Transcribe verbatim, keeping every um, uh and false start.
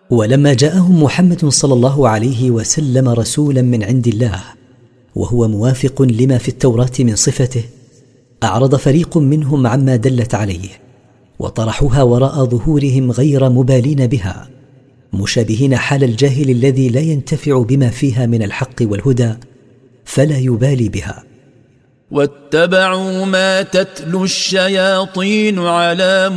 ولما جاءهم محمد صلى الله عليه وسلم رسولا من عند الله وهو موافق لما في التوراة من صفته، أعرض فريق منهم عما دلت عليه وطرحوها وراء ظهورهم غير مبالين بها، مشابهين حال الجاهل الذي لا ينتفع بما فيها من الحق والهدى فلا يبالي بها. واتبعوا ما تتلو الشياطين على